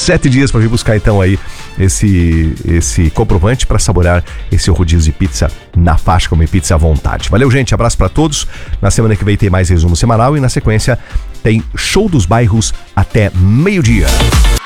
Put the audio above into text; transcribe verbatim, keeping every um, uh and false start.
sete dias para vir buscar então aí esse, esse comprovante para saborear esse rodízio de pizza na faixa, comer pizza à vontade. Valeu, gente, abraço para todos. Na semana que vem tem mais resumo semanal e na sequência tem Show dos Bairros até meio-dia.